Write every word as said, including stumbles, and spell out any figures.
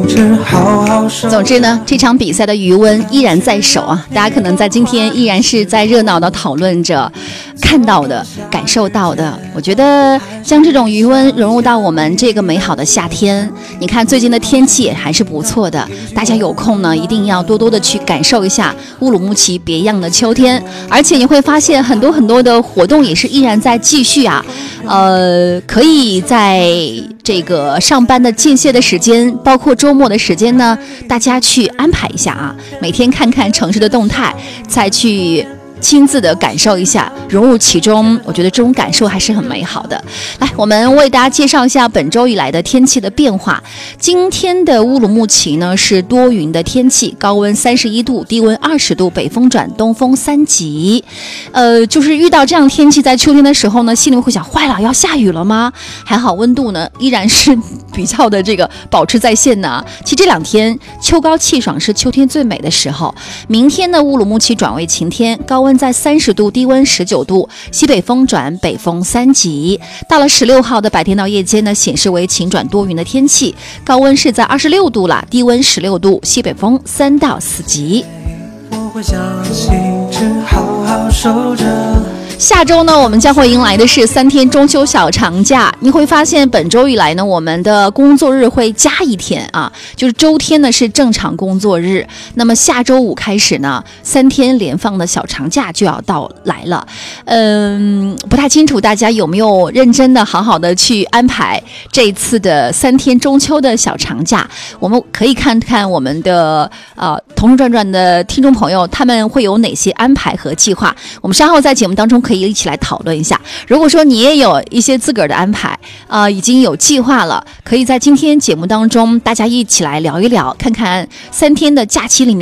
总之呢，这场比赛的余温依然在手啊！大家可能在今天依然是在热闹的讨论着看到的、感受到的。我觉得将这种余温融入到我们这个美好的夏天，你看最近的天气也还是不错的。大家有空呢，一定要多多的去感受一下乌鲁木齐别样的秋天。而且你会发现很多很多的活动也是依然在继续啊。呃，可以在这个上班的间歇的时间，包括周末的时间呢，大家去安排一下啊，每天看看城市的动态，再去亲自的感受一下，融入其中，我觉得这种感受还是很美好的。来，我们为大家介绍一下本周以来的天气的变化。今天的乌鲁木齐呢是多云的天气，高温三十一度，低温二十度，北风转东风三级。呃，就是遇到这样天气，在秋天的时候呢，心里会想，坏了，要下雨了吗？还好温度呢依然是比较的这个保持在线呢。其实这两天秋高气爽是秋天最美的时候。明天呢，乌鲁木齐转为晴天，高温在三十度，低温十九度，西北风转北风三级。到了十六号的白天到夜间呢，显示为晴转多云的天气，高温是在二十六度了，低温十六度，西北风三到四级。我会相信，只好好守着。下周呢，我们将会迎来的是三天中秋小长假。你会发现本周以来呢，我们的工作日会加一天啊，就是周天呢是正常工作日。那么下周五开始呢，三天连放的小长假就要到来了。嗯，不太清楚大家有没有认真的、好好的去安排这一次的三天中秋的小长假。我们可以看看我们的呃同声转转的听众朋友，他们会有哪些安排和计划。我们稍后在节目当中可以一起来讨论一下。如果说你也有一些自个儿的安排，呃，已经有计划了，可以在今天节目当中大家一起来聊一聊，看看三天的假期里面